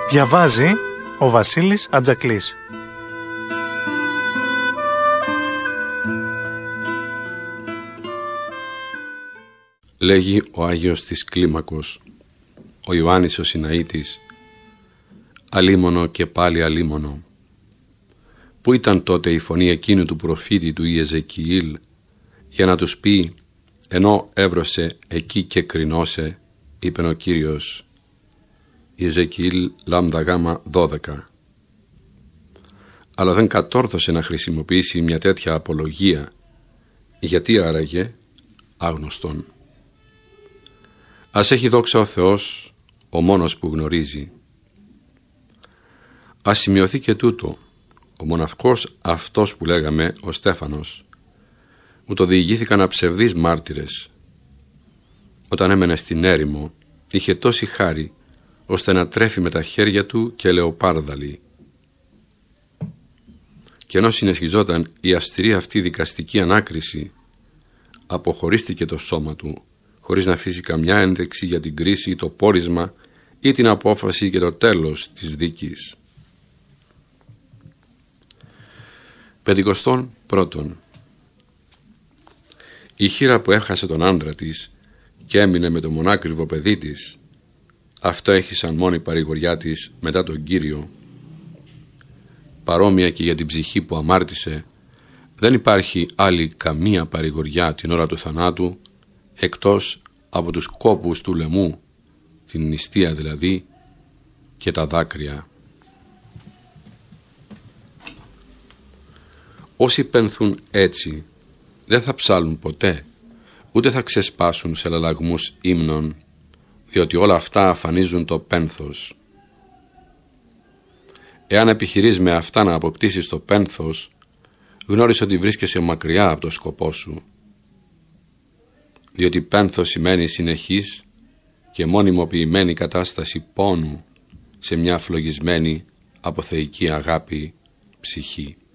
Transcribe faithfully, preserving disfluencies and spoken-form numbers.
Διαβάζει ο Βασίλης Ατζακλής. Λέγει ο Άγιος της Κλίμακος, ο Ιωάννης ο Σιναήτης, αλίμονο και πάλι αλίμονο. Πού ήταν τότε η φωνή εκείνου του προφήτη του Ιεζεκιήλ για να τους πει, ενώ έβρωσε εκεί και κρινώσε, είπεν ο Κύριος. Ιεζεκιήλ λάμδα γάμα δώδεκα. Αλλά δεν κατόρθωσε να χρησιμοποιήσει μια τέτοια απολογία. Γιατί άραγε? Άγνωστον. Ας έχει δόξα ο Θεός, ο μόνος που γνωρίζει. Ας σημειωθεί και τούτο, ο μοναχός αυτός που λέγαμε, ο Στέφανος, μου το διηγήθηκαν αψευδείς μάρτυρες. Όταν έμενε στην έρημο, είχε τόση χάρη, ώστε να τρέφει με τα χέρια του και λεοπάρδαλοι. Και ενώ συνεχιζόταν η αυστηρή αυτή δικαστική ανάκριση, αποχωρίστηκε το σώμα του, χωρίς να αφήσει καμιά ένδειξη για την κρίση, το πόρισμα ή την απόφαση και το τέλος της δίκης. Πεντηκοστόν πρώτον. Η χήρα που έχασε τον άντρα της και έμεινε με το μονάκριβο παιδί της, αυτό έχει σαν μόνη παρηγοριά της μετά τον Κύριο. Παρόμοια και για την ψυχή που αμάρτησε, δεν υπάρχει άλλη καμία παρηγοριά την ώρα του θανάτου, εκτός από τους κόπους του λαιμού, την νηστεία δηλαδή, και τα δάκρυα. Όσοι πένθουν έτσι, δεν θα ψάλουν ποτέ, ούτε θα ξεσπάσουν σε λαλαγμούς ύμνων, διότι όλα αυτά αφανίζουν το πένθος. Εάν επιχειρείς με αυτά να αποκτήσεις το πένθος, γνώρισε ότι βρίσκεσαι μακριά από το σκοπό σου. Διότι πένθος σημαίνει συνεχής και μόνιμοποιημένη κατάσταση πόνου σε μια φλογισμένη από θεϊκή αγάπη ψυχή.